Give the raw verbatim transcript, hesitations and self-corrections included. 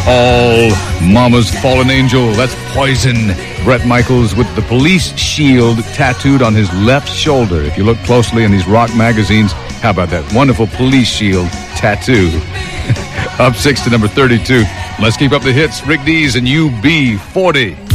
All Mama's Fallen Angel. That's Poison. Bret Michaels with the police shield tattooed on his left shoulder. If you look closely in these rock magazines, how about that wonderful police shield tattoo? Up six to number thirty-two. Let's keep up the hits. Rick Dees and U B forty.